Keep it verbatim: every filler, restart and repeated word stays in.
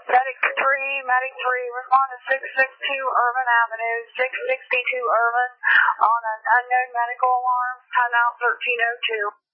Medic three, Medic three, respond to six sixty-two Irvin Avenue, six sixty-two Irvin on an unknown medical alarm, timeout thirteen oh two.